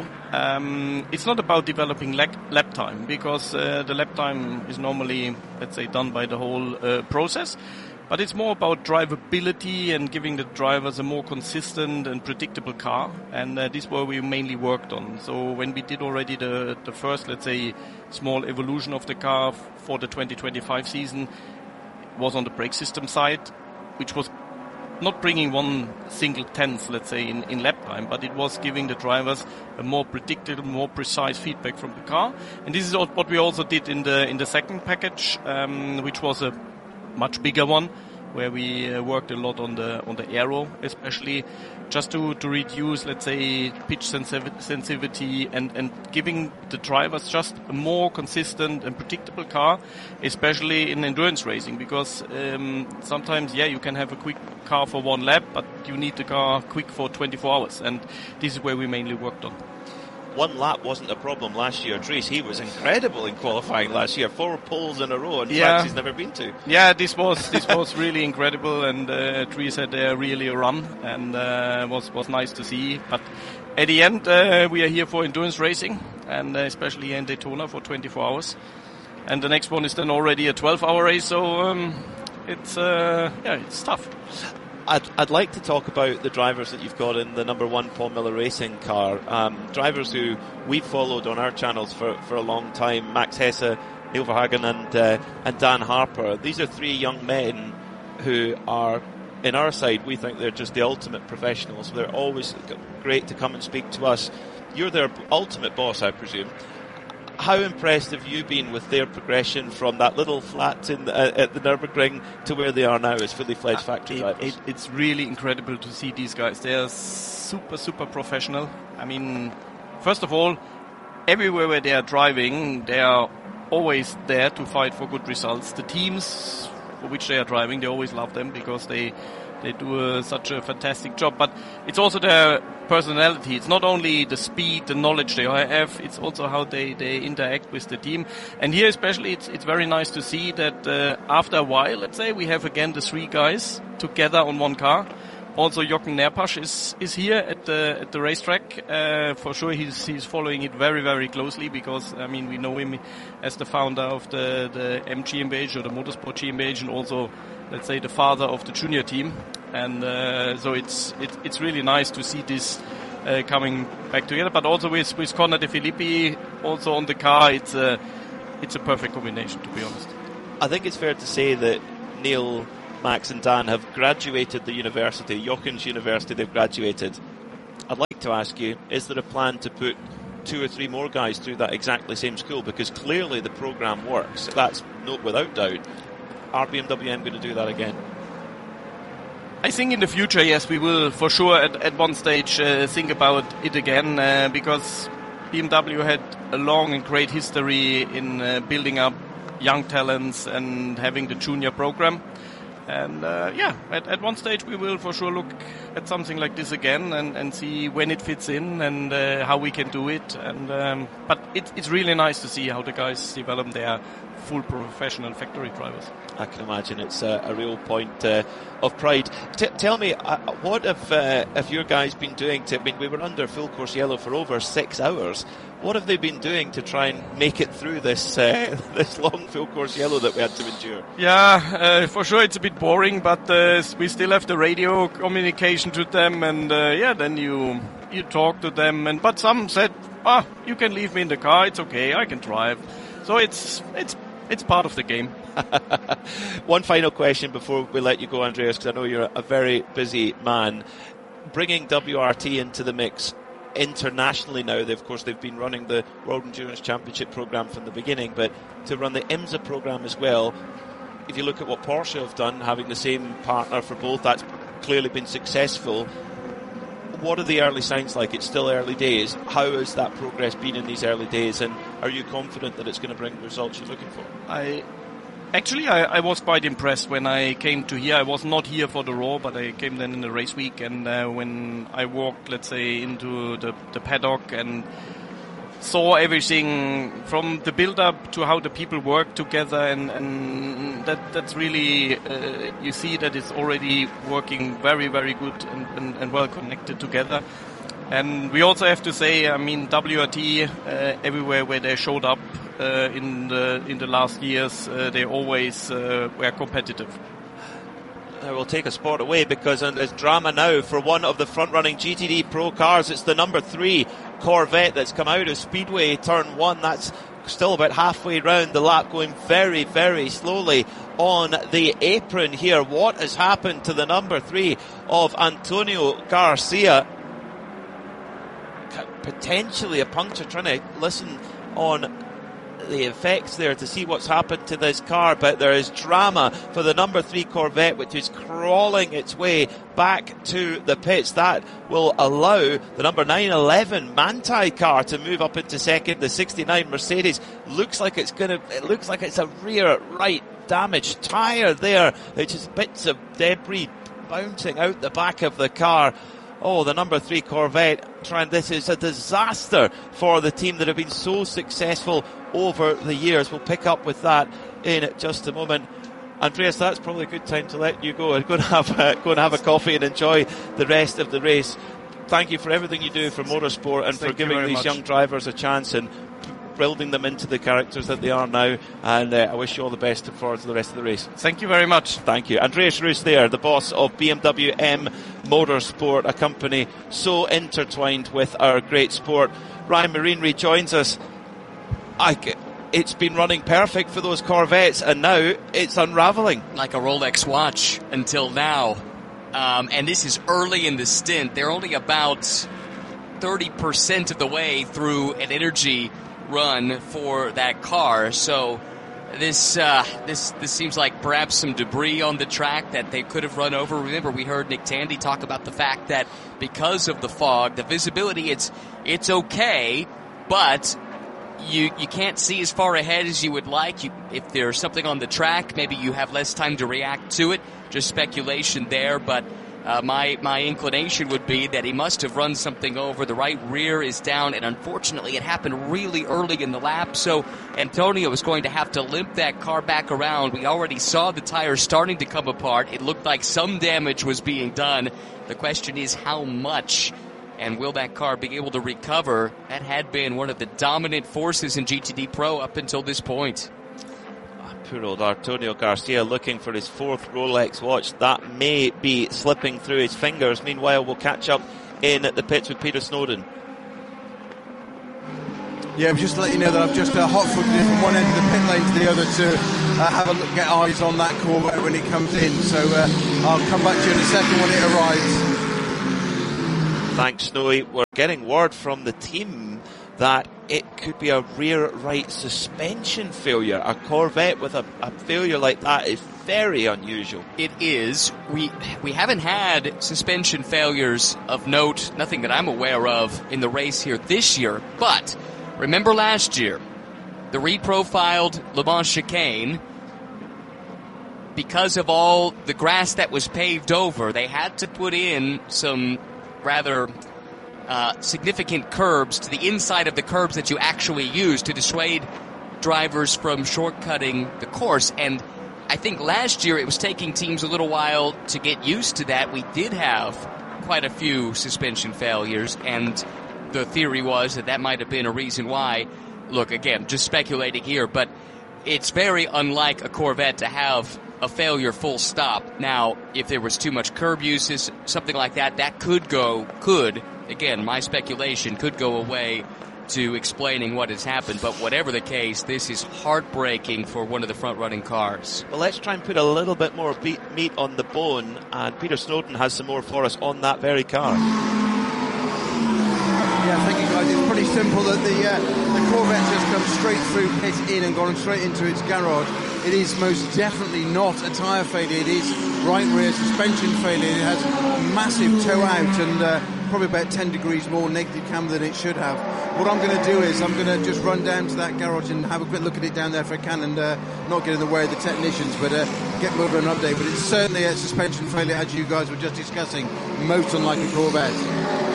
um, it's not about developing lap, lap time, because uh, the lap time is normally, let's say, done by the whole uh, process. But it's more about drivability and giving the drivers a more consistent and predictable car. And uh, this is where we mainly worked on. So when we did already the, the first, let's say, small evolution of the car for the twenty twenty-five season, was on the brake system side, which was not bringing one single tenth, let's say, in, in lap time, but it was giving the drivers a more predictable, more precise feedback from the car. And this is what we also did in the in the second package, um, which was a much bigger one, where we uh, worked a lot on the on the aero, especially just to, to reduce, let's say, pitch sensiv- sensitivity and, and giving the drivers just a more consistent and predictable car, especially in endurance racing, because um, sometimes, yeah, you can have a quick car for one lap, but you need the car quick for twenty-four hours, and this is where we mainly worked on. One lap wasn't a problem last year. Dries, he was incredible in qualifying last year. Four poles in a row on yeah. tracks he's never been to. Yeah, this was this was really incredible, and uh, Dries had uh, really a run, and uh, was was nice to see. But at the end, uh, we are here for endurance racing, and uh, especially in Daytona for twenty-four hours. And the next one is then already a twelve-hour race, so um, it's uh, yeah, it's tough. I'd, I'd like to talk about the drivers that you've got in the number one Paul Miller Racing car. Um, drivers who we've followed on our channels for, for a long time. Max Hesse, Neil Verhagen and, uh, and Dan Harper. These are three young men who are, in our side, we think they're just the ultimate professionals. They're always great to come and speak to us. You're their ultimate boss, I presume. How impressed have you been with their progression from that little flat in the, uh, at the Nürburgring to where they are now as fully fledged factory uh, it, drivers? It, it's really incredible to see these guys. They are super, super professional. I mean, first of all, everywhere where they are driving, they are always there to fight for good results. The teams for which they are driving, they always love them because they they do uh, such a fantastic job. But it's also their personality. It's not only the speed, the knowledge they have, it's also how they, they interact with the team. And here especially, it's it's very nice to see that uh, after a while, let's say, we have again the three guys together on one car. Also, Jochen Nerpasch is is here at the at the racetrack. Uh, for sure, he's he's following it very very closely because I mean we know him as the founder of the the M GmbH or the Motorsport GmbH, and also, let's say, the father of the junior team. And uh, so it's it, it's really nice to see this uh, coming back together. But also with with Connor De Filippi also on the car, it's a it's a perfect combination, to be honest. I think it's fair to say that Neil, Max, and Dan have graduated the university, Jochen's University. They've graduated. I'd like to ask you: is there a plan to put two or three more guys through that exactly same school? Because clearly the program works. That's no without doubt. Are B M W M going to do that again? I think in the future, yes, we will for sure at, at one stage uh, think about it again, uh, because B M W had a long and great history in uh, building up young talents and having the junior program. And uh, yeah, at, at one stage we will for sure look at something like this again and, and see when it fits in and uh, how we can do it. And um, but it, it's really nice to see how the guys develop their full professional factory drivers. I can imagine it's a, a real point uh, of pride. T- tell me, uh, what have, uh, have your guys been doing to, I mean, we were under full course yellow for over six hours. What have they been doing to try and make it through this uh, this long full course yellow that we had to endure? Yeah, uh, for sure it's a bit boring, but uh, we still have the radio communication to them, and uh, yeah, then you you talk to them. And but some said, ah, you can leave me in the car, it's okay, I can drive. So it's it's it's part of the game. One final question before we let you go, Andreas, because I know you're a very busy man. Bringing W R T into the mix internationally now, they, of course, they've been running the World Endurance Championship program from the beginning, but to run the IMSA program as well, if you look at what Porsche have done, having the same partner for both, that's clearly been successful. What are the early signs like? It's still early days. How has that progress been in these early days, and are you confident that it's going to bring the results you're looking for? I Actually, I, I was quite impressed when I came to here. I was not here for the Raw, but I came then in the race week, and uh, when I walked, let's say, into the, the paddock and saw everything from the build-up to how the people work together, and, and that that's really, uh, you see that it's already working very, very good and, and, and well connected together. And we also have to say, I mean, W R T, uh, everywhere where they showed up uh, in the in the last years, uh, they always uh, were competitive. I will take a spot away because there's drama now for one of the front-running G T D Pro cars. It's the number three Corvette that's come out of Speedway turn one. That's still about halfway round the lap, going very, very slowly on the apron here. What has happened to the number three of Antonio Garcia? Potentially a puncture. Trying to listen on the effects there to see what's happened to this car, but there is drama for the number three Corvette, which is crawling its way back to the pits. That will allow the number nine eleven Manthey car to move up into second. The sixty-nine Mercedes looks like it's gonna it looks like it's a rear right damaged tyre there. It's just bits of debris bouncing out the back of the car. Oh, the number three Corvette trying. This is a disaster for the team that have been so successful over the years. We'll pick up with that in just a moment. Andreas, that's probably a good time to let you go and go and have a, go and have a coffee and enjoy the rest of the race. Thank you for everything you do for motorsport and Thank for giving these much. young drivers a chance and building them into the characters that they are now. And uh, I wish you all the best and forward to the rest of the race. Thank you very much. Thank you. Andreas Roos there, the boss of B M W M Motorsport, a company so intertwined with our great sport. Ryan Marine rejoins us. I, it's been running perfect for those Corvettes, and now it's unraveling. Like a Rolex watch until now. Um, and this is early in the stint. They're only about thirty percent of the way through an energy run for that car. So this uh, this this seems like perhaps some debris on the track that they could have run over. Remember, we heard Nick Tandy talk about the fact that because of the fog, the visibility, it's it's okay, but you you can't see as far ahead as you would like. You, if there's something on the track, maybe you have less time to react to it. Just speculation there, but Uh, my my inclination would be that he must have run something over. The right rear is down, and unfortunately it happened really early in the lap, so Antonio was going to have to limp that car back around. We already saw the tires starting to come apart. It looked like some damage was being done. The question is how much, and will that car be able to recover? That had been one of the dominant forces in G T D Pro up until this point. Poor old Antonio Garcia looking for his fourth Rolex watch. That may be slipping through his fingers. Meanwhile, we'll catch up in the pits with Peter Snowden. Yeah, just to let you know that I've just uh, hot-footed it from one end of the pit lane to the other to uh, have a look, get eyes on that Corvette when it comes in. So uh, I'll come back to you in a second when it arrives. Thanks, Snowy. We're getting word from the team that it could be a rear right suspension failure. A Corvette with a, a failure like that is very unusual. It is. We we haven't had suspension failures of note, nothing that I'm aware of in the race here this year. But remember last year, the reprofiled Le Mans chicane, because of all the grass that was paved over, they had to put in some rather uh, significant curbs to the inside of the curbs that you actually use to dissuade drivers from shortcutting the course. And I think last year it was taking teams a little while to get used to that. We did have quite a few suspension failures, and the theory was that that might have been a reason why. Look, again, just speculating here, but it's very unlike a Corvette to have a failure full stop. Now, if there was too much curb uses, something like that, that could go, could, again, my speculation, could go away to explaining what has happened. But whatever the case, this is heartbreaking for one of the front-running cars. Well, let's try and put a little bit more beat, meat on the bone, and Peter Snowden has some more for us on that very car. Yeah, thank you guys. It's pretty simple that the uh, the Corvette just come straight through pit in and gone straight into its garage. It is most definitely not a tyre failure. It is right rear suspension failure. It has massive toe out and uh, probably about ten degrees more negative cam than it should have. What I'm going to do is I'm going to just run down to that garage and have a quick look at it down there if I can, and uh, not get in the way of the technicians, but uh, get more of an update. But it's certainly a suspension failure, as you guys were just discussing, most unlike a Corvette.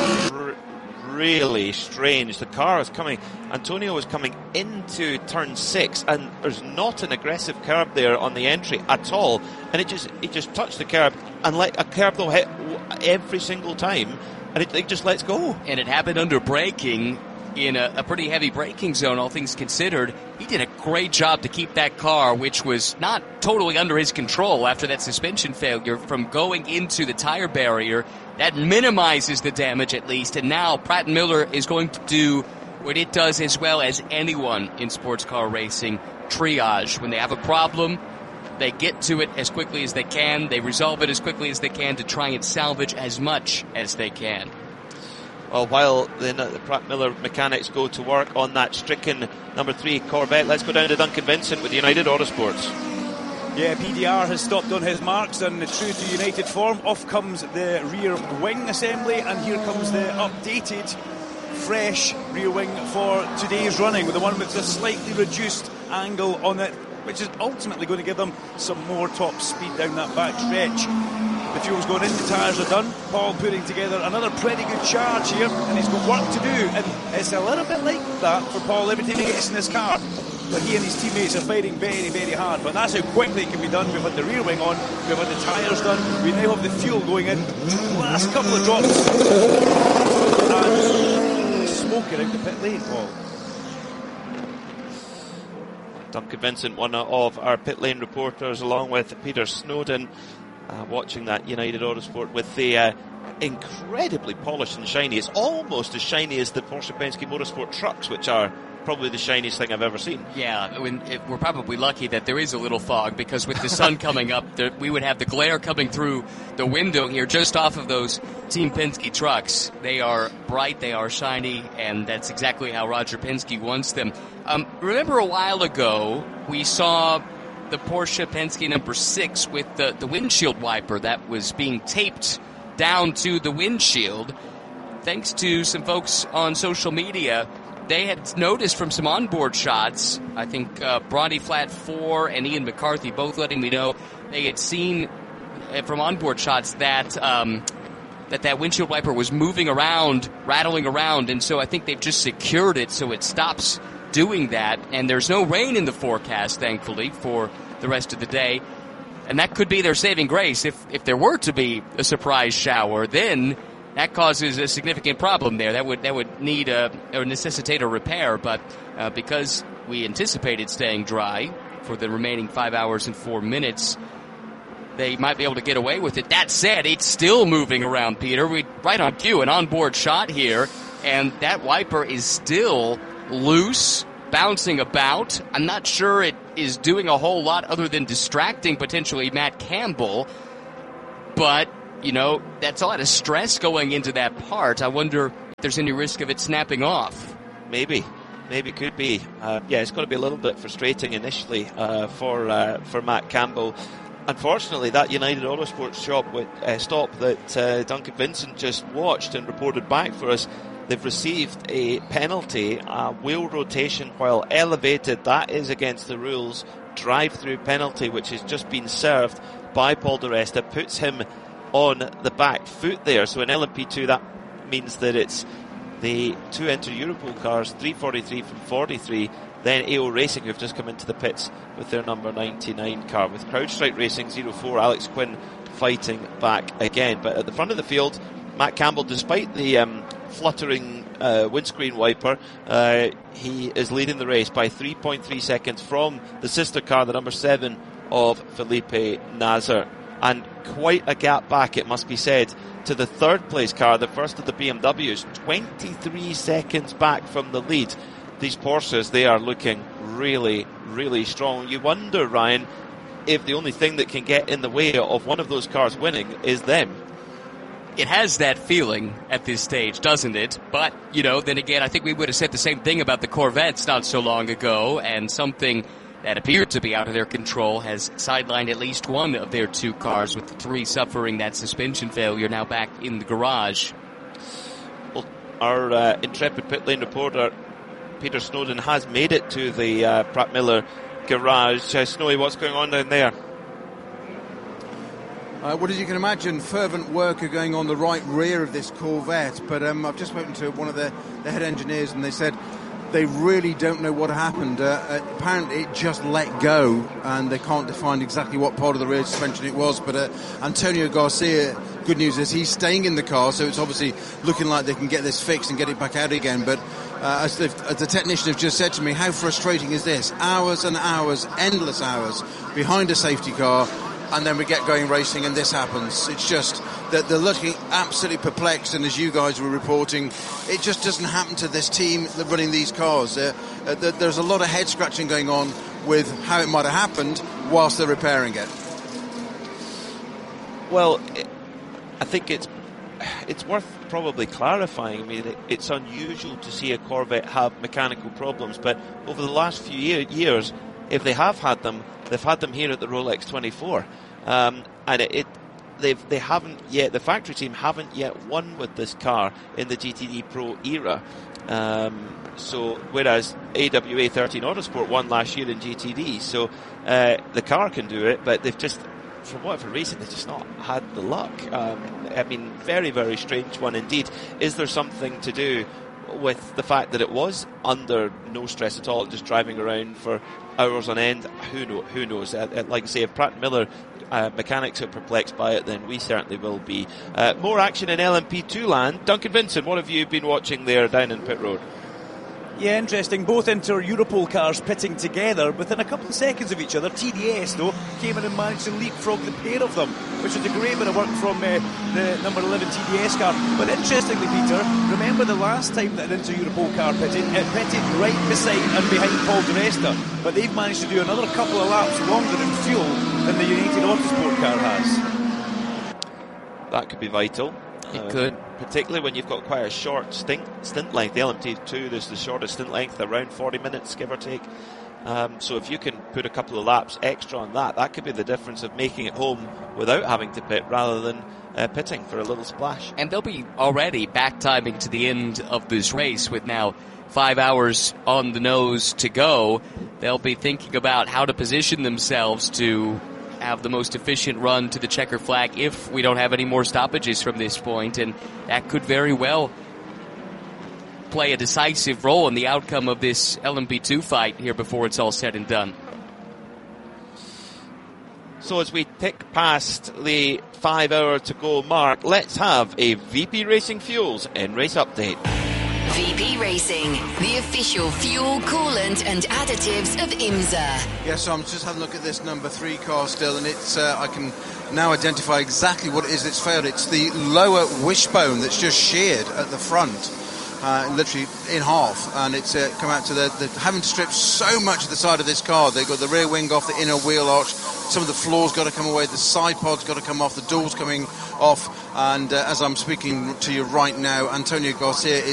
Really strange. The car is coming, Antonio was coming into turn six, and there's not an aggressive curb there on the entry at all, and it just it just touched the curb, and like a curb they'll hit every single time, and it, it just lets go. And it happened under braking in a, a pretty heavy braking zone, all things considered. He did a great job to keep that car, which was not totally under his control after that suspension failure, from going into the tire barrier. That minimizes the damage at least, and now Pratt and Miller is going to do what it does as well as anyone in sports car racing: triage. When they have a problem, they get to it as quickly as they can, they resolve it as quickly as they can to try and salvage as much as they can. Well, while the, the Pratt Miller mechanics go to work on that stricken number three Corvette, let's go down to Duncan Vincent with United Autosports. Yeah, P D R has stopped on his marks, and true to United form, off comes the rear wing assembly, and here comes the updated, fresh rear wing for today's running, with the one with the slightly reduced angle on it, which is ultimately going to give them some more top speed down that back stretch. The fuel's going in, the tyres are done. Paul putting together another pretty good charge here, and he's got work to do, and it's a little bit like that for Paul every time he gets in this car. But he and his teammates are fighting very, very hard. But that's how quickly it can be done. We've had the rear wing on, we've had the tyres done, we now have the fuel going in. Last couple of drops. And smoking out the pit lane, Paul. Duncan Vincent, one of our pit lane reporters, along with Peter Snowden, uh, watching that United Autosport with the uh, incredibly polished and shiny. It's almost as shiny as the Porsche Penske Motorsport trucks, which are probably the shiniest thing I've ever seen. Yeah, I mean, it, we're probably lucky that there is a little fog, because with the sun coming up, there, we would have the glare coming through the window here just off of those Team Penske trucks. They are bright, they are shiny, and that's exactly how Roger Penske wants them. Um, remember a while ago, we saw the Porsche Penske number six with the, the windshield wiper that was being taped down to the windshield. Thanks to some folks on social media, they had noticed from some onboard shots, I think uh, Bronny Flat four and Ian McCarthy both letting me know, they had seen uh, from onboard shots that um, that that windshield wiper was moving around, rattling around, and so I think they've just secured it so it stops doing that. And there's no rain in the forecast, thankfully, for the rest of the day. And that could be their saving grace. If, if there were to be a surprise shower, then that causes a significant problem there. That would that would need a or necessitate a repair. But uh, because we anticipated staying dry for the remaining five hours and four minutes, they might be able to get away with it. That said, it's still moving around, Peter. We right on cue, an onboard shot here, and that wiper is still loose, bouncing about. I'm not sure it is doing a whole lot other than distracting potentially Matt Campbell, but, you know, that's a lot of stress going into that part. I wonder if there's any risk of it snapping off. Maybe. Maybe it could be. Uh, yeah, it's going to be a little bit frustrating initially uh, for uh, for Matt Campbell. Unfortunately, that United Autosports shop with, uh, stop that uh, Duncan Vincent just watched and reported back for us, they've received a penalty, a wheel rotation while elevated. That is against the rules. Drive-through penalty, which has just been served by Paul di Resta, puts him on the back foot there. So in L M P two, that means that it's the two Enter Europol cars, three forty-three from forty-three, then A O Racing, who've just come into the pits with their number ninety-nine car, with CrowdStrike Racing zero four, Alex Quinn fighting back again. But at the front of the field, Matt Campbell, despite the um, fluttering uh, windscreen wiper, uh, he is leading the race by three point three seconds from the sister car, the number seven of Felipe Nasr. And quite a gap back, it must be said, to the third place car, the first of the B M Ws, twenty-three seconds back from the lead. These Porsches, they are looking really, really strong. You wonder, Ryan, if the only thing that can get in the way of one of those cars winning is them. It has that feeling at this stage, doesn't it? But, you know, then again, I think we would have said the same thing about the Corvettes not so long ago, and something that appeared to be out of their control has sidelined at least one of their two cars, with the three suffering that suspension failure, now back in the garage. Well, our uh, intrepid pit lane reporter, Peter Snowden, has made it to the uh, Pratt Miller garage. Uh, Snowy, what's going on down there? Uh, well, as you can imagine, fervent work are going on the right rear of this Corvette, but um, I've just spoken to one of the, the head engineers, and they said they really don't know what happened. Uh, uh, apparently it just let go, and they can't define exactly what part of the rear suspension it was, but uh, Antonio Garcia, good news is he's staying in the car, so it's obviously looking like they can get this fixed and get it back out again. But uh, as, as the technician have just said to me, how frustrating is this? Hours and hours, endless hours behind a safety car, and then we get going racing and this happens. It's just that they're looking absolutely perplexed, and as you guys were reporting, it just doesn't happen to this team that running these cars. Uh, uh, there's a lot of head scratching going on with how it might have happened whilst they're repairing it. Well, it, I think it's it's worth probably clarifying. I mean, it, it's unusual to see a Corvette have mechanical problems, but over the last few year, years, if they have had them, they've had them here at the Rolex twenty-four, um, and it, it they've they haven't yet. The factory team haven't yet won with this car in the G T D Pro era. Um, so whereas A W A thirteen Autosport won last year in G T D, so uh, the car can do it, but they've just, for whatever reason, they've just not had the luck. Um, I mean, very very strange one indeed. Is there something to do with the fact that it was under no stress at all, just driving around for hours on end? Who know? Who knows? Uh, like I say, if Pratt Miller uh, mechanics are perplexed by it, then we certainly will be. Uh, more action in L M P two land. Duncan Vincent, what have you been watching there down in pit road? Yeah, interesting. Both Inter Europol cars pitting together within a couple of seconds of each other. T D S, though, came in and managed to leapfrog the pair of them, which was a great bit of work from uh, the number eleven T D S car. But interestingly, Peter, remember the last time that an Inter Europol car pitted? It pitted right beside and behind Paul di Resta. But they've managed to do another couple of laps longer in fuel than the United Autosport car has. That could be vital. It uh, could. Particularly when you've got quite a short stint, stint length. The L M P two, there's the shortest stint length, around forty minutes, give or take. Um, so if you can put a couple of laps extra on that, that could be the difference of making it home without having to pit, rather than uh, pitting for a little splash. And they'll be already back timing to the end of this race with now five hours on the nose to go. They'll be thinking about how to position themselves to have the most efficient run to the checker flag if we don't have any more stoppages from this point, and that could very well play a decisive role in the outcome of this L M P two fight here before it's all said and done. So as we tick past the five hour to go mark, let's have a V P Racing Fuels in race update. V P Racing, the official fuel, coolant and additives of IMSA. Yeah, so I'm just having a look at this number three car still, and it's uh, I can now identify exactly what it is that's failed. It's the lower wishbone that's just sheared at the front. Uh, literally in half, and it's uh, come out to the, the having to strip so much of the side of this car. They've got the rear wing off, the inner wheel arch, some of the floor's got to come away, the side pod's got to come off, the door's coming off, and uh, as I'm speaking to you right now, Antonio Garcia is